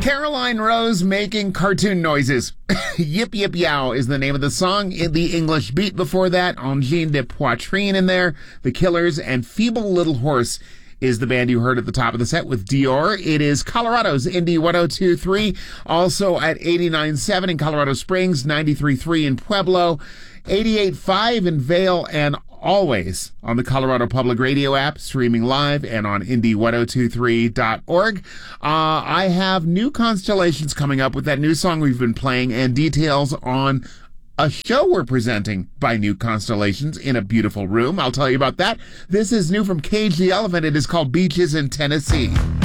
Caroline Rose making cartoon noises. Yip Yip Yow is the name of the song. In the English beat before that, Engine de Poitrine in there, The Killers, and Feeble Little Horse is the band you heard at the top of the set with Dior. It is Colorado's Indie 102.3, also at 89.7 in Colorado Springs, 93.3 in Pueblo, 88.5 in Vail, and always on the Colorado Public Radio app, streaming live, and on indie1023.org. I have new constellations coming up with that new song we've been playing, and details on a show we're presenting by New Constellations in a beautiful room. I'll tell you about that. This is new from Cage the Elephant. It is called Beaches in Tennessee.